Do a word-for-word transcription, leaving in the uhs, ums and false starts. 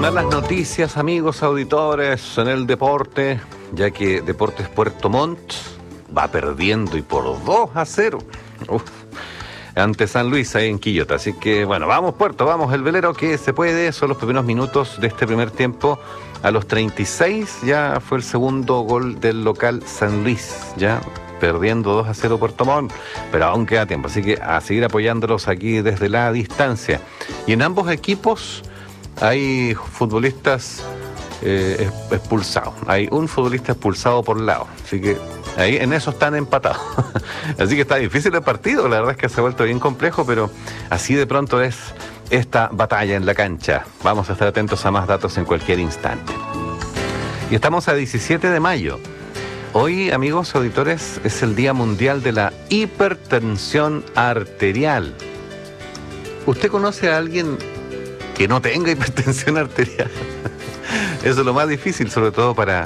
Malas noticias, amigos auditores, en el deporte, ya que Deportes Puerto Montt va perdiendo y por dos a cero. Uf. Ante San Luis ahí en Quillota, así que bueno, vamos Puerto, vamos el velero que se puede, son los primeros minutos de este primer tiempo. A los treinta y seis ya fue el segundo gol del local San Luis, ya perdiendo dos a cero Puerto Montt, pero aún queda tiempo, así que a seguir apoyándolos aquí desde la distancia. Y en ambos equipos hay futbolistas eh, expulsados, hay un futbolista expulsado por lado, así que ahí en eso están empatados. Así que está difícil el partido, la verdad es que se ha vuelto bien complejo, pero así de pronto es esta batalla en la cancha. Vamos a estar atentos a más datos en cualquier instante. Y estamos a diecisiete de mayo. Hoy, amigos auditores, es el Día Mundial de la Hipertensión Arterial. ¿Usted conoce a alguien que no tenga hipertensión arterial? Eso es lo más difícil, sobre todo para